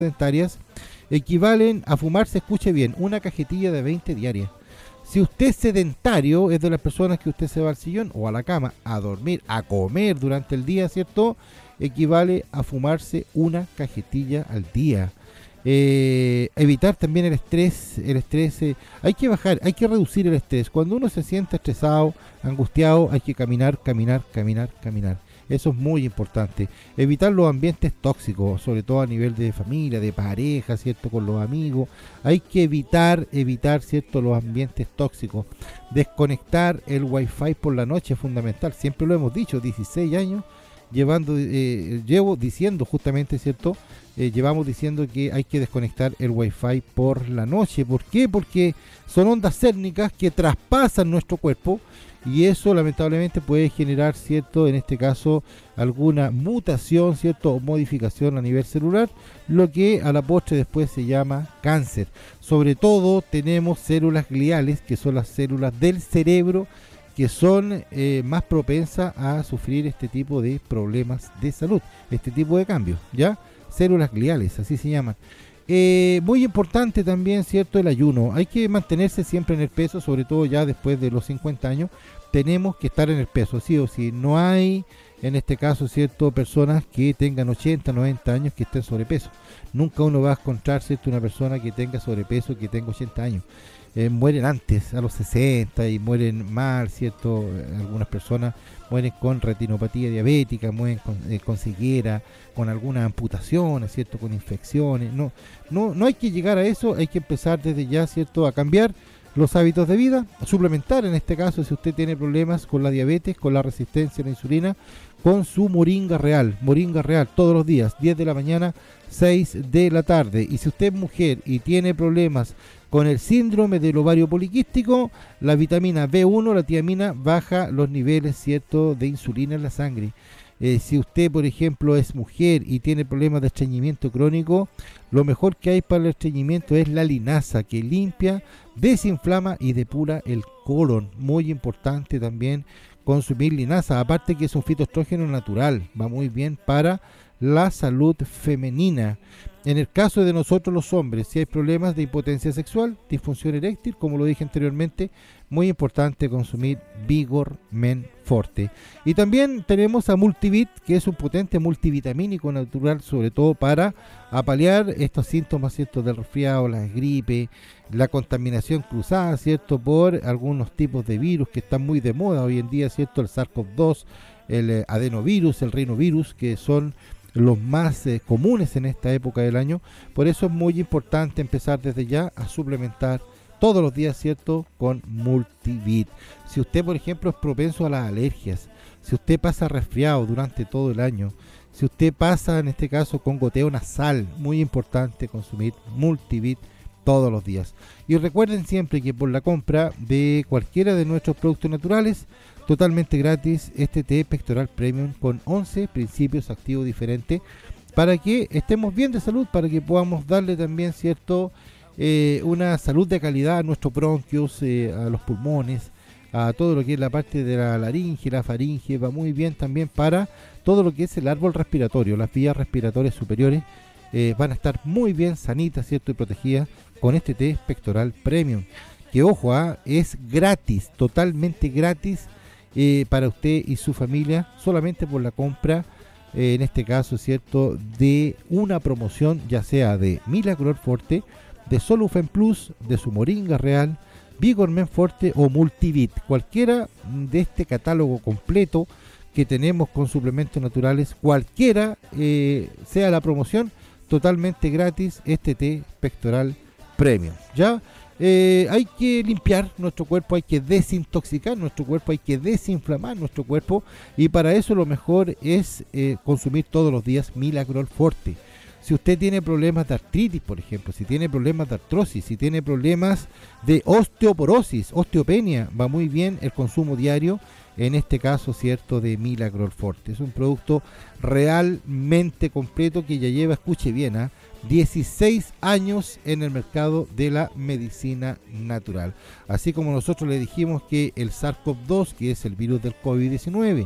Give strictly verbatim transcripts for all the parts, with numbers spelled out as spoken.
sedentarias equivalen a fumarse, escuche bien, una cajetilla de veinte diarias. Si usted es sedentario, es de las personas que usted se va al sillón o a la cama a dormir, a comer durante el día, ¿cierto? Equivale a fumarse una cajetilla al día. Eh, evitar también el estrés, el estrés, eh, hay que bajar, hay que reducir el estrés. Cuando uno se siente estresado, angustiado, hay que caminar, caminar, caminar, caminar. Eso es muy importante. Evitar los ambientes tóxicos, sobre todo a nivel de familia, de pareja, ¿cierto? Con los amigos. Hay que evitar, evitar, ¿cierto? Los ambientes tóxicos. Desconectar el wifi por la noche es fundamental. Siempre lo hemos dicho, dieciséis años, llevando, eh, llevo diciendo justamente, ¿cierto? Eh, llevamos diciendo que hay que desconectar el wifi por la noche. ¿Por qué? Porque son ondas cérnicas que traspasan nuestro cuerpo. Y eso lamentablemente puede generar, ¿cierto? En este caso, alguna mutación, ¿cierto? O modificación a nivel celular, lo que a la postre después se llama cáncer. Sobre todo tenemos células gliales, que son las células del cerebro, que son eh, más propensas a sufrir este tipo de problemas de salud, este tipo de cambios, ¿ya? Células gliales, así se llaman. Eh, muy importante también, ¿cierto? El ayuno. Hay que mantenerse siempre en el peso, sobre todo ya después de los cincuenta años. Tenemos que estar en el peso, sí o sí. No hay, en este caso, ¿cierto? Personas que tengan ochenta, noventa años que estén sobrepeso. Nunca uno va a encontrar, ¿cierto? Una persona que tenga sobrepeso, que tenga ochenta años. Eh, mueren antes, a los sesenta, y mueren mal, ¿cierto? Algunas personas mueren con retinopatía diabética, mueren con, eh, con ceguera, con algunas amputaciones, ¿cierto? Con infecciones. No, no, no hay que llegar a eso, hay que empezar desde ya, ¿cierto? A cambiar los hábitos de vida, a suplementar en este caso si usted tiene problemas con la diabetes, con la resistencia a la insulina, con su moringa real, moringa real todos los días, diez de la mañana, seis de la tarde. Y si usted es mujer y tiene problemas con el síndrome del ovario poliquístico, la vitamina B uno, la tiamina, baja los niveles, ¿cierto?, de insulina en la sangre. Eh, si usted, por ejemplo, es mujer y tiene problemas de estreñimiento crónico, lo mejor que hay para el estreñimiento es la linaza, que limpia, desinflama y depura el colon. Muy importante también consumir linaza, aparte que es un fitoestrógeno natural, va muy bien para la salud femenina. En el caso de nosotros los hombres, si hay problemas de impotencia sexual, disfunción eréctil, como lo dije anteriormente, muy importante consumir Vigor Men Forte. Y también tenemos a Multivit, que es un potente multivitamínico natural, sobre todo para apalear estos síntomas, ¿cierto?, del resfriado, la gripe, la contaminación cruzada, ¿cierto?, por algunos tipos de virus que están muy de moda hoy en día, ¿cierto?, el SARS-CoV dos, el eh, adenovirus, el rinovirus, que son los más eh, comunes en esta época del año. Por eso es muy importante empezar desde ya a suplementar todos los días, ¿cierto?, con Multivit. Si usted, por ejemplo, es propenso a las alergias, si usted pasa resfriado durante todo el año, si usted pasa, en este caso, con goteo nasal, muy importante consumir Multivit todos los días. Y recuerden siempre que por la compra de cualquiera de nuestros productos naturales, totalmente gratis, este té pectoral premium con once principios activos diferentes, para que estemos bien de salud, para que podamos darle también, cierto, eh, una salud de calidad a nuestros bronquios, eh, a los pulmones, a todo lo que es la parte de la laringe, la faringe. Va muy bien también para todo lo que es el árbol respiratorio. Las vías respiratorias superiores eh, van a estar muy bien sanitas, cierto, y protegidas con este té pectoral premium, que, ojo, ah, es gratis, totalmente gratis, Eh, para usted y su familia, solamente por la compra, eh, en este caso, ¿cierto?, de una promoción, ya sea de Milagro Forte, de Solufen Plus, de su moringa real, Vigor Men Forte o Multivit. Cualquiera de este catálogo completo que tenemos con suplementos naturales, cualquiera eh, sea la promoción, totalmente gratis, este té pectoral premium, ¿ya? Eh, hay que limpiar nuestro cuerpo, hay que desintoxicar nuestro cuerpo, hay que desinflamar nuestro cuerpo, y para eso lo mejor es eh, consumir todos los días Milagrol Forte. Si usted tiene problemas de artritis, por ejemplo, si tiene problemas de artrosis, si tiene problemas de osteoporosis, osteopenia, va muy bien el consumo diario, en este caso, ¿cierto?, de Milagrol Forte. Es un producto realmente completo que ya lleva, escuche bien, ¿eh? dieciséis años en el mercado de la medicina natural. Así como nosotros le dijimos que el SARS-CoV dos, que es el virus del COVID diecinueve,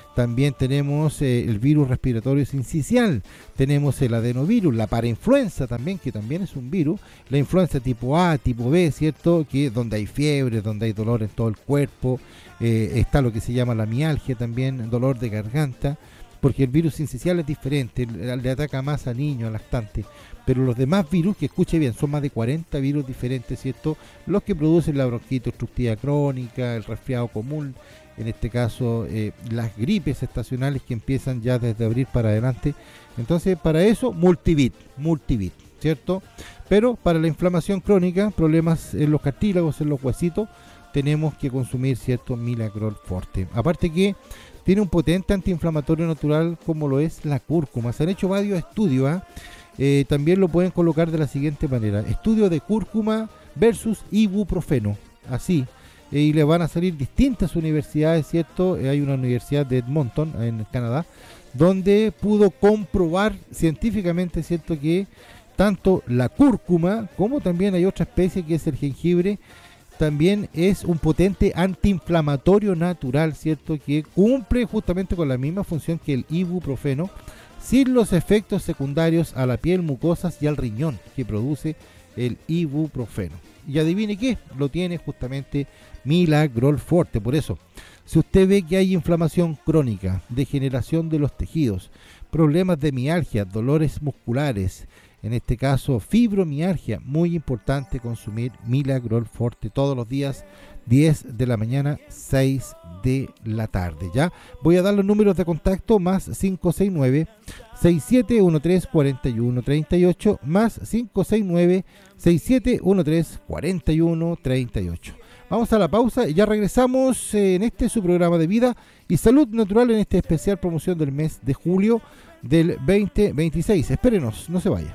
También tenemos eh, el virus respiratorio sincicial, tenemos el adenovirus, la parainfluenza también, que también es un virus, la influenza tipo A, tipo B, ¿cierto? Que es donde hay fiebre, donde hay dolor en todo el cuerpo, eh, está lo que se llama la mialgia también, dolor de garganta, porque el virus sincicial es diferente, le ataca más a niños, a lactantes. Pero los demás virus, que escuche bien, son más de cuarenta virus diferentes, ¿cierto? Los que producen la bronquitis obstructiva crónica, el resfriado común, en este caso eh, las gripes estacionales que empiezan ya desde abril para adelante. Entonces, para eso, multivit, multivit, ¿cierto? Pero para la inflamación crónica, problemas en los cartílagos, en los huesitos, tenemos que consumir, ¿cierto? Milagrol Forte. Aparte que tiene un potente antiinflamatorio natural como lo es la cúrcuma. Se han hecho varios estudios, ¿eh? Eh, también lo pueden colocar de la siguiente manera: estudio de cúrcuma versus ibuprofeno, así, eh, y le van a salir distintas universidades, ¿cierto? Eh, hay una universidad de Edmonton en Canadá donde pudo comprobar científicamente, ¿cierto?, que tanto la cúrcuma como también hay otra especie que es el jengibre, también es un potente antiinflamatorio natural, ¿cierto?, que cumple justamente con la misma función que el ibuprofeno, sin los efectos secundarios a la piel, mucosas y al riñón que produce el ibuprofeno. Y adivine qué, lo tiene justamente Milagrol Forte. Por eso, si usted ve que hay inflamación crónica, degeneración de los tejidos, problemas de mialgia, dolores musculares, en este caso fibromialgia, muy importante consumir Milagrol Forte todos los días, diez de la mañana, seis de la tarde. Ya voy a dar los números de contacto: más cinco seis nueve, seis siete uno tres, cuatro uno tres ocho, más cinco seis nueve, seis siete uno tres, cuatro uno tres ocho. Vamos a la pausa y ya regresamos en este su programa de vida y salud natural, en este especial promoción del mes de julio del veinte veintiséis. Espérenos, no se vaya.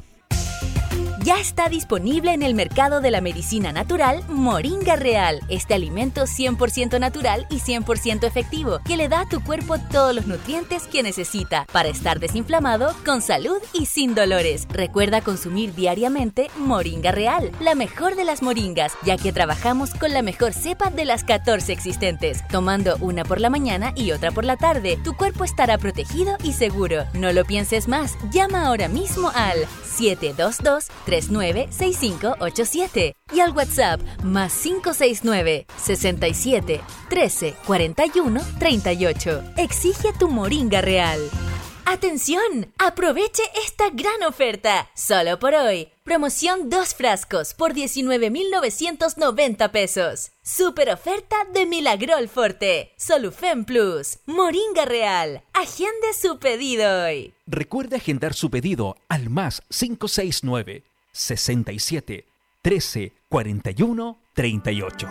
Ya está disponible en el mercado de la medicina natural Moringa Real, este alimento cien por ciento natural y cien por ciento efectivo que le da a tu cuerpo todos los nutrientes que necesita para estar desinflamado, con salud y sin dolores. Recuerda consumir diariamente Moringa Real, la mejor de las moringas, ya que trabajamos con la mejor cepa de las catorce existentes. Tomando una por la mañana y otra por la tarde, tu cuerpo estará protegido y seguro. No lo pienses más, llama ahora mismo al siete dos dos, tres nueve seis cinco ocho siete y al WhatsApp más cinco seis nueve, sesenta y siete, trece, cuarenta y uno, treinta y ocho. Exige tu Moringa Real. ¡Atención! ¡Aproveche esta gran oferta! Solo por hoy. Promoción dos frascos por diecinueve mil novecientos noventa pesos. Super oferta de Milagrol Forte, Solufen Plus, Moringa Real. Agende su pedido hoy. Recuerde agendar su pedido al más cinco seis nueve, sesenta y siete, trece, cuarenta y uno, treinta y ocho.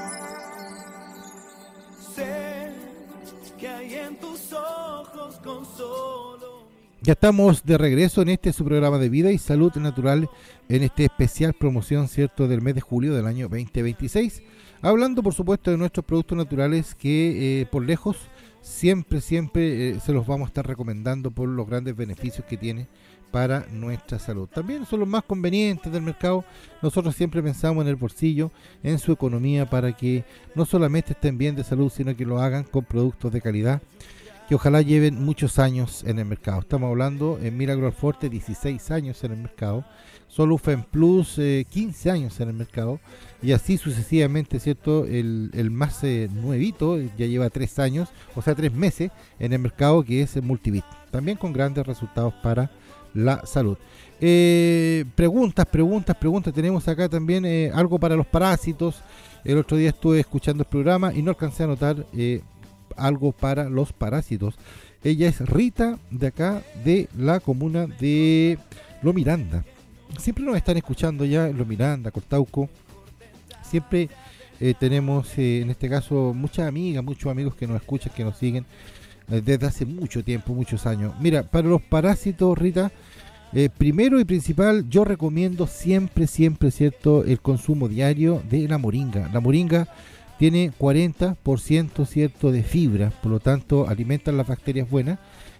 Sé que hay en tus ojos con solo... Ya estamos de regreso en este su programa de vida y salud natural, en este especial promoción, ¿cierto?, del mes de julio del año veinte veintiséis, hablando por supuesto de nuestros productos naturales que eh, por lejos siempre, siempre eh, se los vamos a estar recomendando por los grandes beneficios que tiene para nuestra salud. También son los más convenientes del mercado. Nosotros siempre pensamos en el bolsillo, en su economía, para que no solamente estén bien de salud, sino que lo hagan con productos de calidad que ojalá lleven muchos años en el mercado. Estamos hablando en Milagrol Forte, dieciséis años en el mercado, Solufen Plus, eh, quince años en el mercado, y así sucesivamente, ¿cierto? El, el más eh, nuevito ya lleva tres años, o sea, tres meses en el mercado, que es el Multivit, también con grandes resultados para la salud. Eh, preguntas, preguntas, preguntas. Tenemos acá también eh, algo para los parásitos. El otro día estuve escuchando el programa y no alcancé a notar eh, algo para los parásitos. Ella es Rita, de acá de la comuna de Lo Miranda. Siempre nos están escuchando ya en Lo Miranda, Cortauco. Siempre eh, tenemos eh, en este caso muchas amigas, muchos amigos que nos escuchan, que nos siguen eh, desde hace mucho tiempo, muchos años. Mira, para los parásitos, Rita, eh, primero y principal, yo recomiendo siempre, siempre, cierto, el consumo diario de la moringa. La moringa tiene cuarenta por ciento, cierto, de fibra, por lo tanto alimentan las bacterias buenas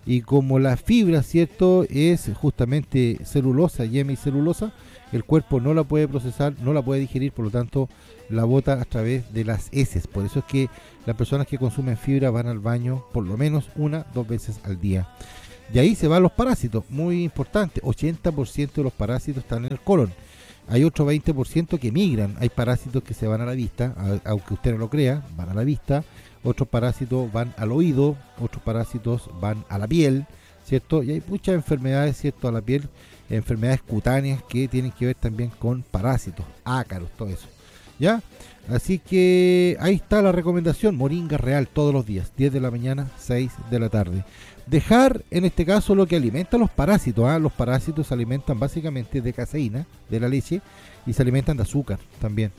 y como la fibra, ¿cierto?, es justamente celulosa y hemicelulosa, el cuerpo no la puede procesar, no la puede digerir, por lo tanto la bota a través de las heces. Por eso es que las personas que consumen fibra van al baño por lo menos una, dos veces al día. Y ahí se van los parásitos, muy importante, ochenta por ciento de los parásitos están en el colon. Hay otro veinte por ciento que migran, hay parásitos que se van a la vista, a, aunque usted no lo crea, van a la vista, otros parásitos van al oído, otros parásitos van a la piel, ¿cierto? Y hay muchas enfermedades, ¿cierto?, a la piel, enfermedades cutáneas que tienen que ver también con parásitos, ácaros, todo eso, ¿ya? Así que ahí está la recomendación, moringa real todos los días, diez de la mañana, seis de la tarde. Dejar en este caso lo que alimenta a los parásitos, ¿eh? Los parásitos se alimentan básicamente de caseína, de la leche, y se alimentan de azúcar también,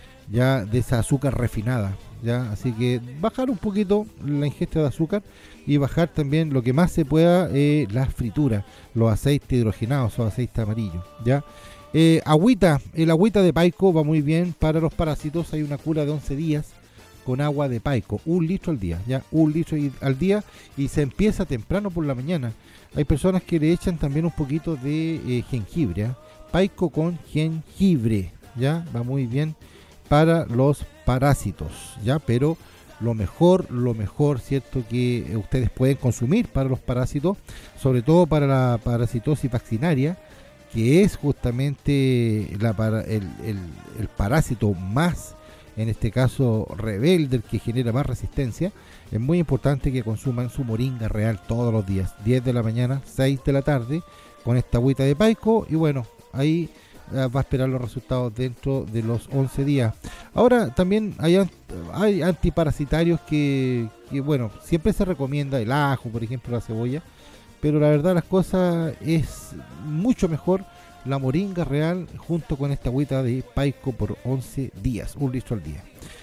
ya de esa azúcar refinada, ya, así que bajar un poquito la ingesta de azúcar y bajar también lo que más se pueda, eh, las frituras, los aceites hidrogenados o aceites amarillos, ya. Eh, agüita, el agüita de paico va muy bien para los parásitos. Hay una cura de once días con agua de paico, un litro al día, ya, un litro al día, y se empieza temprano por la mañana. Hay personas que le echan también un poquito de eh, jengibre, ¿eh? Paico con jengibre, ya, va muy bien para los parásitos, ya, pero lo mejor, lo mejor, cierto, que ustedes pueden consumir para los parásitos, sobre todo para la parasitosis vaccinaria, que es justamente la para, el, el, el parásito más, en este caso rebelde, el que genera más resistencia. Es muy importante que consuman su moringa real todos los días, diez de la mañana, seis de la tarde, con esta agüita de paico, y bueno, ahí va a esperar los resultados dentro de los once días. Ahora también hay, hay antiparasitarios que, que, bueno, siempre se recomienda el ajo, por ejemplo, la cebolla, pero la verdad las cosas es mucho mejor la moringa real junto con esta agüita de paico por once días, un litro al día.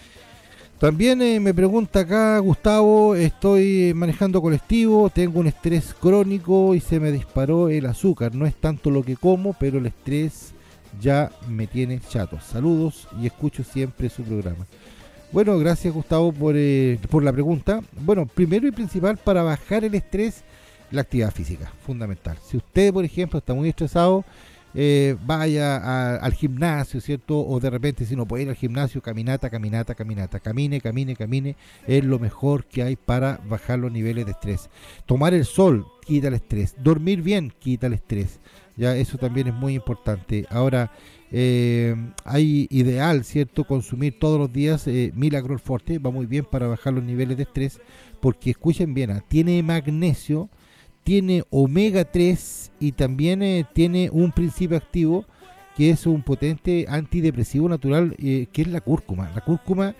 También eh, me pregunta acá Gustavo, estoy manejando colectivo, tengo un estrés crónico y se me disparó el azúcar. No es tanto lo que como, pero el estrés ya me tiene chato. Saludos y escucho siempre su programa. Bueno, gracias Gustavo por, eh, por la pregunta. Bueno, primero y principal, para bajar el estrés, la actividad física, fundamental. Si usted, por ejemplo, está muy estresado, eh, vaya a, al gimnasio, ¿cierto? O de repente, si no puede ir al gimnasio, caminata, caminata, caminata, camine, camine, camine, es lo mejor que hay para bajar los niveles de estrés. Tomar el sol quita el estrés, dormir bien quita el estrés, ya, eso también es muy importante. Ahora, eh, hay ideal, ¿cierto?, consumir todos los días eh, Milagrol Forte, va muy bien para bajar los niveles de estrés, porque escuchen bien, tiene magnesio, tiene omega tres y también eh, tiene un principio activo que es un potente antidepresivo natural, eh, que es la cúrcuma. La cúrcuma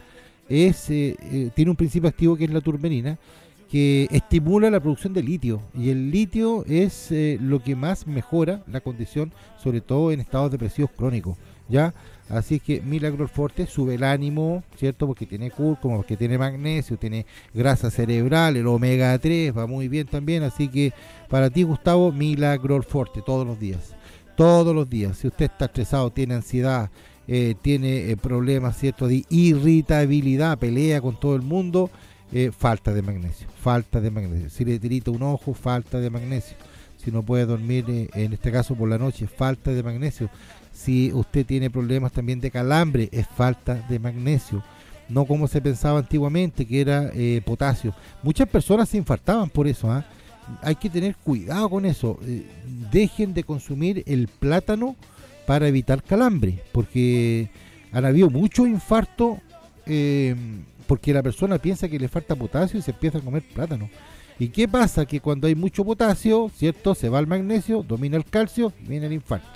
es eh, eh, tiene un principio activo que es la turmerina, que estimula la producción de litio, y el litio es eh, lo que más mejora la condición, sobre todo en estados depresivos crónicos, ¿ya? Así que Milagrol Forte sube el ánimo, ¿cierto? Porque tiene cúrcuma, porque tiene magnesio, tiene grasa cerebral, el omega tres va muy bien también. Así que para ti, Gustavo, Milagrol Forte todos los días, todos los días. Si usted está estresado, tiene ansiedad, eh, tiene eh, problemas, ¿cierto?, de irritabilidad, pelea con todo el mundo, eh, falta de magnesio, falta de magnesio. Si le tirita un ojo, falta de magnesio. Si no puede dormir, eh, en este caso por la noche, falta de magnesio. Si usted tiene problemas también de calambre, es falta de magnesio. No como se pensaba antiguamente, que era eh, potasio. Muchas personas se infartaban por eso, ¿eh? Hay que tener cuidado con eso. Eh, dejen de consumir el plátano para evitar calambre, porque han habido mucho infarto eh, porque la persona piensa que le falta potasio y se empieza a comer plátano. ¿Y qué pasa? Que cuando hay mucho potasio, ¿cierto?, se va el magnesio, domina el calcio y viene el infarto.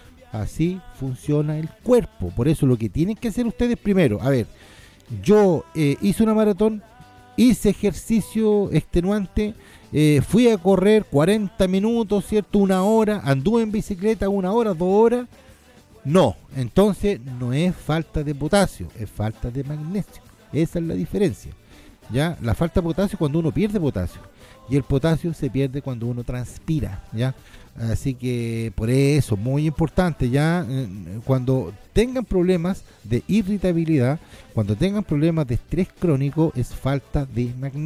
Así funciona el cuerpo. Por eso lo que tienen que hacer ustedes primero, a ver, yo eh, hice una maratón, hice ejercicio extenuante, eh, fui a correr cuarenta minutos, ¿cierto?, una hora, anduve en bicicleta una hora, dos horas. No, entonces no es falta de potasio, es falta de magnesio. Esa es la diferencia, ¿ya? La falta de potasio es cuando uno pierde potasio, y el potasio se pierde cuando uno transpira, ¿ya? Así que por eso, muy importante, ya cuando tengan problemas de irritabilidad, cuando tengan problemas de estrés crónico, es falta de magnesio,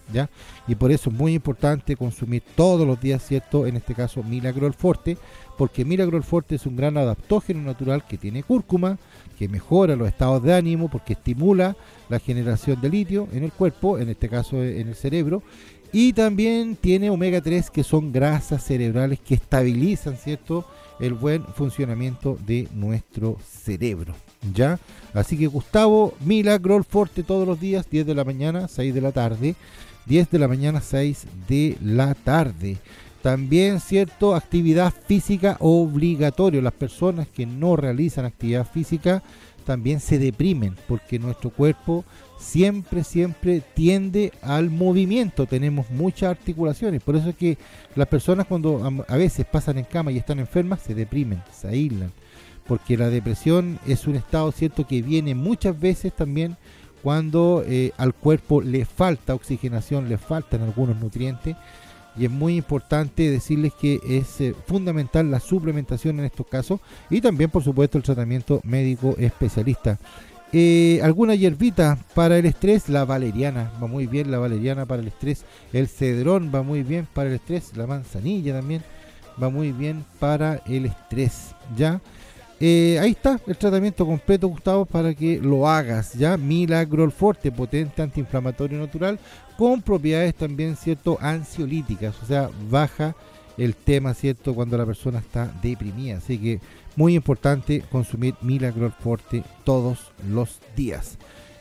¿ya? Y por eso es muy importante consumir todos los días, ¿cierto? En este caso Milagrol Forte, porque Milagrol Forte es un gran adaptógeno natural que tiene cúrcuma, que mejora los estados de ánimo porque estimula la generación de litio en el cuerpo, en este caso en el cerebro, y también tiene omega tres, que son grasas cerebrales que estabilizan, ¿cierto?, el buen funcionamiento de nuestro cerebro, ¿ya? Así que Gustavo, Milagrol Forte todos los días, diez de la mañana, seis de la tarde, diez de la mañana, seis de la tarde. También, ¿cierto?, actividad física obligatoria. Las personas que no realizan actividad física también se deprimen, porque nuestro cuerpo siempre, siempre tiende al movimiento. Tenemos muchas articulaciones, por eso es que las personas cuando a veces pasan en cama y están enfermas se deprimen, se aíslan, porque la depresión es un estado, ¿cierto?, que viene muchas veces también cuando eh, al cuerpo le falta oxigenación, le faltan algunos nutrientes. Y es muy importante decirles que es eh, fundamental la suplementación en estos casos, y también, por supuesto, el tratamiento médico especialista. Eh, alguna hierbita para el estrés, la valeriana va muy bien, la valeriana para el estrés, el cedrón va muy bien para el estrés, la manzanilla también va muy bien para el estrés, ¿ya? Eh, ahí está el tratamiento completo, Gustavo, para que lo hagas, ¿ya? Milagrol Forte, potente antiinflamatorio natural, con propiedades también, ¿cierto?, ansiolíticas, o sea, baja el tema, ¿cierto?, cuando la persona está deprimida. Así que muy importante consumir Milagrol Forte todos los días.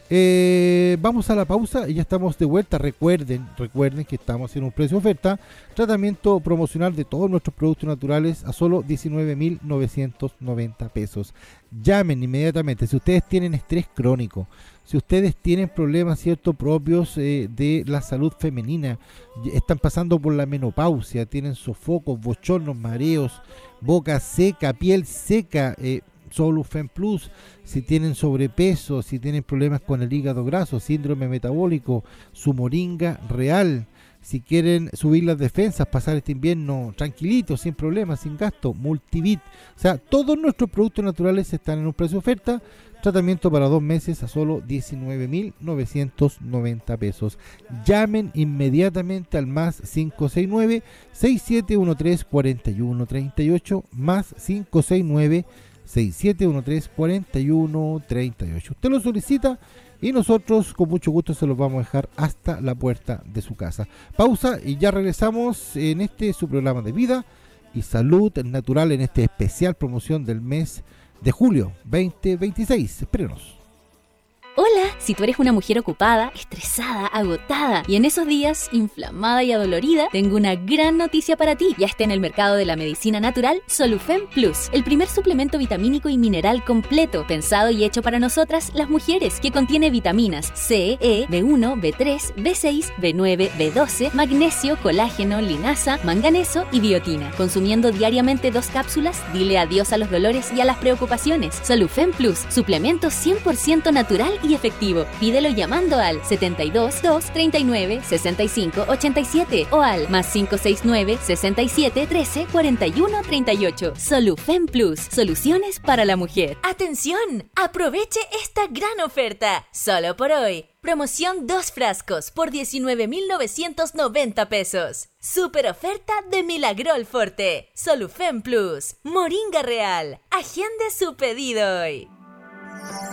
Eh, vamos a la pausa y ya estamos de vuelta. Recuerden, recuerden que estamos en un precio oferta, tratamiento promocional de todos nuestros productos naturales a solo diecinueve mil novecientos noventa pesos. Llamen inmediatamente si ustedes tienen estrés crónico, si ustedes tienen problemas, ¿cierto?, propios eh, de la salud femenina, están pasando por la menopausia, tienen sofocos, bochornos, mareos, boca seca, piel seca, eh, Solufen Plus. Si tienen sobrepeso, si tienen problemas con el hígado graso, síndrome metabólico, su Moringa Real. Si quieren subir las defensas, pasar este invierno tranquilitos, sin problemas, sin gasto, Multivit. O sea, todos nuestros productos naturales están en un precio oferta. Tratamiento para dos meses a solo diecinueve mil novecientos noventa pesos. Llamen inmediatamente al más cinco seis nueve, seis siete uno tres, cuatro uno tres ocho, más cinco seis nueve, seis siete uno tres, cuatro uno tres ocho. Usted lo solicita y nosotros con mucho gusto se los vamos a dejar hasta la puerta de su casa. Pausa y ya regresamos en este su programa de vida y salud natural, en este especial promoción del mes de julio veinte veintiséis. Espérenos. Hola, si tú eres una mujer ocupada, estresada, agotada y en esos días inflamada y adolorida, tengo una gran noticia para ti. Ya está en el mercado de la medicina natural Solufen Plus, el primer suplemento vitamínico y mineral completo, pensado y hecho para nosotras las mujeres, que contiene vitaminas C, E, B uno, B tres, B seis, B nueve, B doce, magnesio, colágeno, linaza, manganeso y biotina. Consumiendo diariamente dos cápsulas, dile adiós a los dolores y a las preocupaciones. Solufen Plus, suplemento cien por ciento natural y efectivo. Pídelo llamando al setenta y dos, dos treinta y nueve, sesenta y cinco, ochenta y siete o al más cinco seis nueve, sesenta y siete, trece, cuarenta y uno, treinta y ocho. Solufen Plus, soluciones para la mujer. ¡Atención! Aproveche esta gran oferta, solo por hoy. Promoción dos frascos por diecinueve mil novecientos noventa pesos. Super oferta de Milagrol Forte, Solufen Plus, Moringa Real. Agende su pedido hoy.